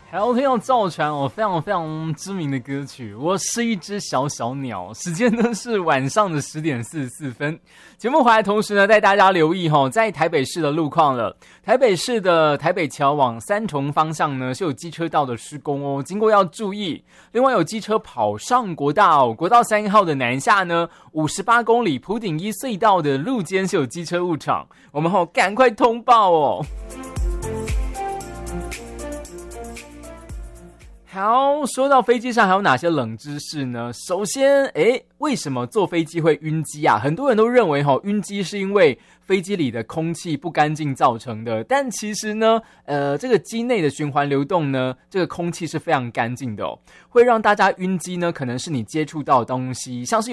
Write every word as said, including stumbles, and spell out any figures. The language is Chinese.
还要听到赵传哦，非常非常知名的歌曲。我是一只小小鸟，时间呢是晚上的十点四十四分。节目回来同时呢，带大家留意哈、哦，在台北市的路况了。台北市的台北桥往三重方向呢是有机车道的施工哦，经过要注意。另外有机车跑上国道，国道三号的南下呢，五十八公里埔顶一隧道的路肩是有机车误闯，我们吼、哦、赶快通报哦。好，说到飞机上还有哪些冷知识呢？首先，诶，为什么坐飞机会晕机啊？很多人都认为齁，晕机是因为飞机里的空气不干净造成的，但其实呢，呃，这个机内的循环流动呢，这个空气是非常干净的哦。会让大家晕机呢，可能是你接触到的东西，像是